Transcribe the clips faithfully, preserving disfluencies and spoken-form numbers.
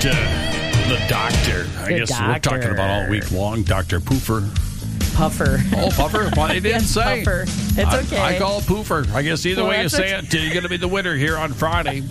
uh, the doctor. I The guess doctor. we're talking about all week long. Doctor Poofer. Puffer. Oh, Puffer? Well, they didn't Yes, say. Puffer. It's I, okay. I call it Poofer. I guess either Well, way you that's say okay. it, you're going to be the winner here on Friday.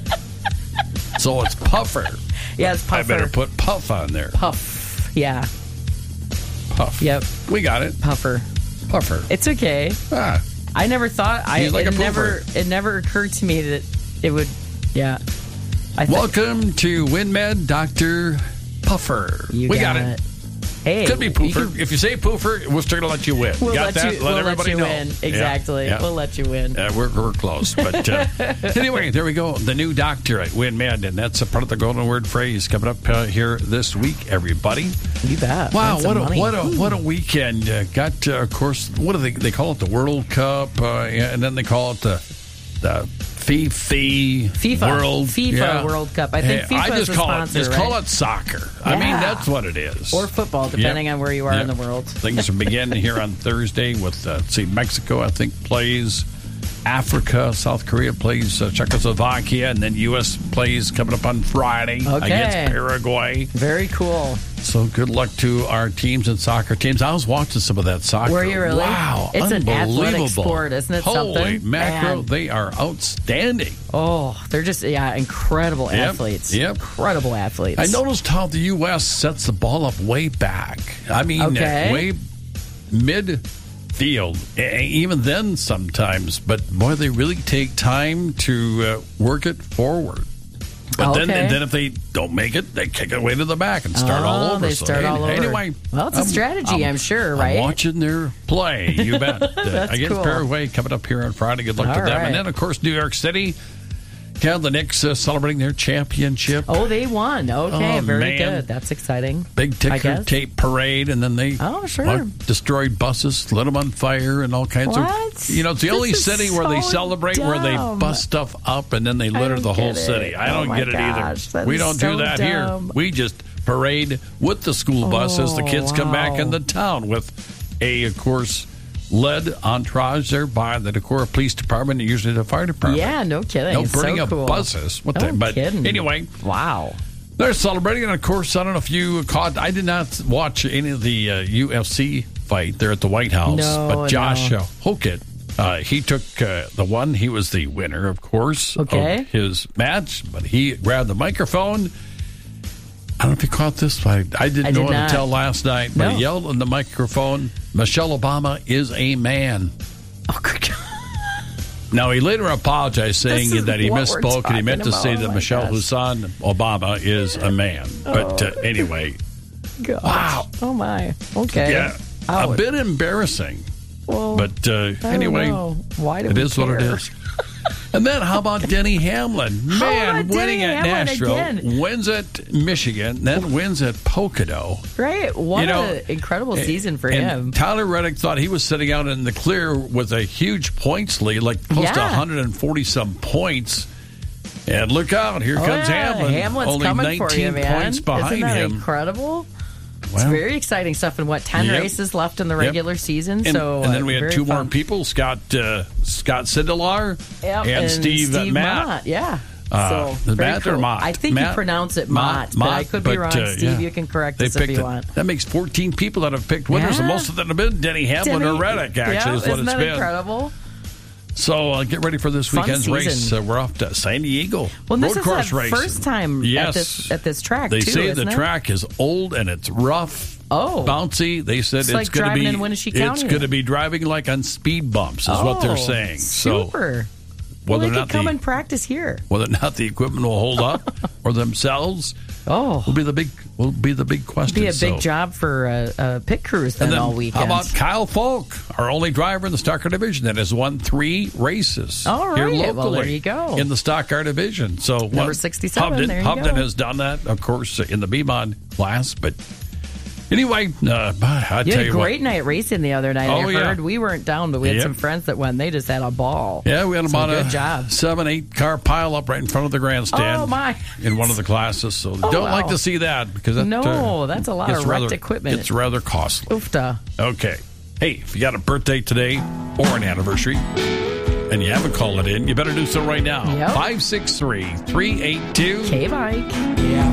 So it's Puffer. Yeah, it's Puffer. I better put Puff on there. Puff. Yeah. Puff. Yep. We got it. Puffer. Puffer. It's okay. Ah. I never thought. I He's like it a never. poofer. It never occurred to me that it would. Yeah. I th- Welcome to WinMed, Doctor Puffer. You we got, got it. Hey, Could be you Poofer. can- If you say Poofer, we're still going to let you win. We'll got let that? you. let we'll everybody let you know. win. Yeah, Exactly. yeah. We'll let you win. Uh, we're, we're close. But uh, anyway, there we go. The new doctor at WinMed, and that's a part of the golden word phrase coming up uh, here this week, everybody. You bet. Wow, Earn some what a, money. what a what a weekend. Uh, got, uh, of course, what do they they call it? The World Cup, uh, and then they call it the, the FIFA, FIFA World FIFA yeah. World Cup. I think Hey, FIFA I is just the call sponsor, it just right? call it soccer. I mean, Yeah. that's what it is. Or football, depending Yep. on where you are Yep. in the world. Things begin here on Thursday with, uh, let's see, Mexico, I think, plays Africa. South Korea plays uh, Czechoslovakia. And then U S plays coming up on Friday Okay. against Paraguay. Very cool. So good luck to our teams and soccer teams. I was watching some of that soccer. Were you really? Wow. It's an unbelievable. athletic sport, isn't it Holy something? mackerel, Man. they are outstanding. Oh, they're just, yeah, incredible Yep, athletes. yep. Incredible athletes. I noticed how the U S sets the ball up way back. I mean, Okay. uh, way midfield. E- Even then, sometimes. But boy, they really take time to uh, work it forward. But then, Okay. and then if they don't make it, they kick it away to the back and start Oh, all over. they So, start hey, all over. Anyway, Well, it's a strategy, I'm sure, right? I'm watching their play. You bet. Uh, That's against cool. Paraguay coming up here on Friday. Good luck All to them. right. And then, of course, New York City. Yeah, the Knicks uh, celebrating their championship. Oh, they won. Okay, Oh, very man. good. That's exciting. Big I ticker guess. tape parade, and then they Oh, sure. well, destroyed buses, lit them on fire, and all kinds What? of. You know, it's the This only is city where they so celebrate where they dumb. bust stuff up and then they I litter don't the whole get it. city. I Oh, don't my get it gosh, either. that We is don't so do that dumb. here. We just parade with the school buses. the Oh, kids come back wow. into town with a, of course, led entourage there by the Decorah Police Department and usually the fire department. Yeah, no kidding. No It's burning so of cool. buses. What no the? But kidding. anyway. Wow. They're celebrating, and of course, I don't know if you caught. I did not watch any of the uh, U F C fight there at the White House, No, but Josh no. uh, Hokett, uh, he took uh, the one. He was the winner, of course, Okay. of his match. But he grabbed the microphone. I don't know if you caught this. I, I didn't I know did it not. until last night. But No. he yelled in the microphone, "Michelle Obama is a man." Oh, good God. Now, he later apologized, saying This is that he what we're misspoke and he meant to talking say about. that Oh, my Michelle gosh. Hussein Obama is a man. But uh, anyway, Gosh. Wow. Oh, my. Okay. yeah, Ouch. a bit embarrassing. Well, But uh, I don't anyway, know. Why do it we is what it care? is. And then how about Denny Hamlin? How Man, about winning Denny at Hamlin Nashville, again? wins at Michigan, then wins at Pocono. Right. What You know, an incredible season for and him. Tyler Reddick thought he was sitting out in the clear with a huge points lead, like close to Yeah. one hundred forty some points. And look out, here Oh, comes yeah. Hamlin. Hamlin's Only coming nineteen for you, man. points behind Isn't that him. incredible? Well, It's very exciting stuff. And what, ten Yep. races left in the Yep. regular season? And, so and then uh, we had very two more fun. people, Scott uh, Scott Sindelar Yep, and, Steve, uh, Matt. Mott. Yeah. Uh, so the very Matt or cool. Mott? I think Matt? you pronounce it Mott, Mott, but I could be but, wrong. uh, Steve, yeah. you can correct They us if picked you it. want. That makes fourteen people that have picked winners, and Yeah. most of them have been Denny Hamlin or Denny- Reddick, actually, yeah, is what isn't it's that been. incredible? So uh, get ready for this Fun weekend's race. season. Uh, we're off to San Diego. Well, this Road is course the race. first time yes. at this at this track, They too, say isn't the it? track is old and it's rough. Oh. bouncy. They said It's it's, like going to driving be in Winnebago it's County. going to be driving like on speed bumps, is what they're Oh, saying. Super. So Well, whether they or could not come the and practice here. whether or not the equipment will hold up or themselves Oh, will be the big will be the big question. be a big So- job for uh, uh, pit crews then, And then all weekend. how about Kyle Falk, our only driver in the Stock Car division that has won three races All here right. locally Well, there you go. in the Stock Car division. So Number what- sixty-seven, Hubden, there you Hubden go. has done that, of course, in the B-Mod class. But anyway, uh, I You tell had a you great what. night racing the other night. Oh, I yeah. heard we weren't down, but we had Yep. some friends that went. They just had a ball. Yeah, we had So about good a job. seven, eight car pile up right in front of the grandstand. Oh, my. In one of the classes, so Oh, don't wow. like to see that because that, No, uh, that's a lot gets of wrecked rather, equipment. It's rather costly. Oofta. Okay. Hey, if you got a birthday today or an anniversary and you haven't called it in, you better do so right now. Yep. five six three, three eight two K-Bike. Yeah.